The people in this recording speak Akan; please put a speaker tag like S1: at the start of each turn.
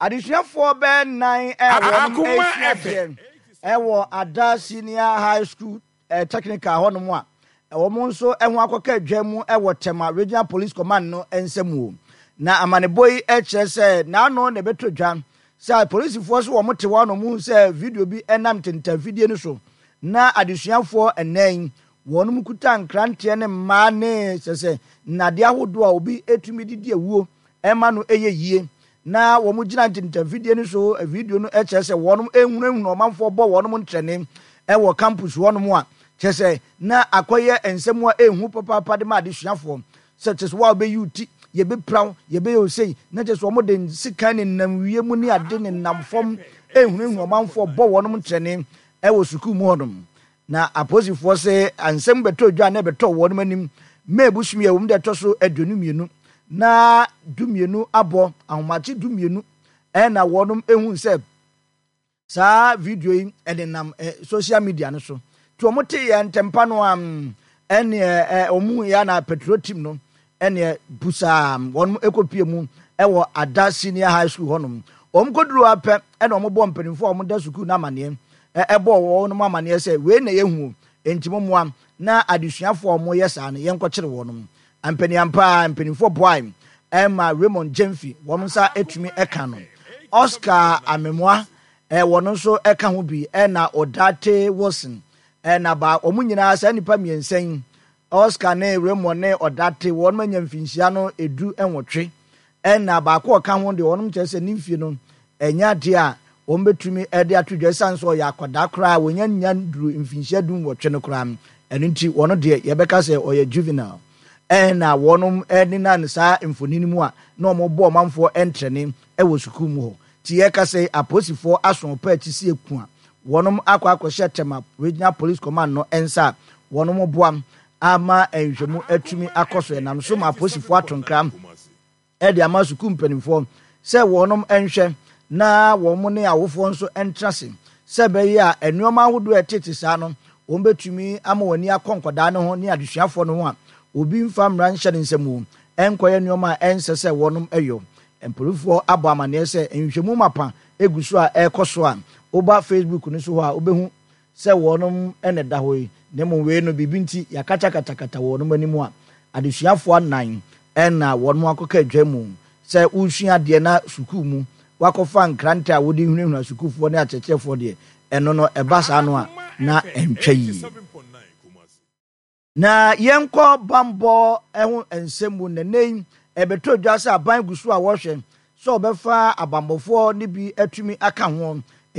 S1: Adisuafo be 9 ewo Ada Senior High School technical hono a ewo mo nso eho akoka adwamu ewo Tema Regional Police Command no ensemu na amaneboyi se na no ne betodwa say police force wo mote wa no mu say video bi enam tenta video no so na adisuafo enan wonum kuta nkrante ne ma ne se nade ahodo a obi etumi didi ewuo ema no eyeyie na wo mu gina tenta video no so video no se wonum ehunahunu omanfo bo wonum ntrene ewo campus wonum a chese na akoye ensemu a ehu papa de ma adisuafo se chese wa be yuti ye be praw ye be osei na chese wo de sika ne nam wie mu ne ade ne namfom ehunahunu omanfo bo wonum ntrene ewo suku mu honum na aposifo se ansem beto dwa na beto wonum anim mebusumi ewum de toso adunumienu na dumienu abo ahomachi dumienu na wonum ehun se sa video yi edenam social media no so to omote ye ntempa no omu ya na petrol team no ene busa wonum ekopie mu ewo Ada Senior High School honum omkoduru ape ene ombo mpanimfo omda school na amane ebo wonum amane se we na yehu entimomoa na adisuafo omo yesa na yenkokire wonum ampanimfo boy Emma Raymond Jemfi wonum sa etumi eka no Oscar Amemwa wono so eka ho bi na Odate Wilson na ba omunyina sa nipa miensen Oscar ne Raymond ne Odate wonum anyamfinhia no edu enwotwe na ba ko ka ho de wonum kyese nimfie no enya de a ombetumi de atodwa sanso ya akoda kra wonya nyanduru mfinhia dum wotwe no kra eno nti wono de yebeka se oye juvenile na wonum nina nsa mfonini mu a na omobo manfo entrene ewo suku mu ho ti ye ka se aposifo aso pa atisi eku a wonum akwa Tema Regional Police Command no ensa wonum boam ama enhwemu atumi akoso enam so ma aposifo atonkram de ama suku mpanimfo se wonum enhwe na wonum ne awofo nso entrase se be ya enuoma ahodo etete sa no wombetumi ama wani akonkoda ne ho ne adesuafo no ho a obi mfa mra nhyɛ nsɛmu enkoye nneoma ensese wonum eyo empolifo abo amane se enhwemu mapa eguso a ekoso a oba Facebook no so ho a obehu se wonum eneda hoyi ne mo we no bibinti yakata kata wonum animu a adesuafo anan na wonum akoka adwamu se usua de na suku mu wakofa nkrante a wodi hunahuna sukufo ne achechefo de eno no ebasa no a na entwayi na yenko bambo ehun ensemu nenei ebeto dwasa aban gusu a wohwe so obefa abambofo ne bi atumi aka ho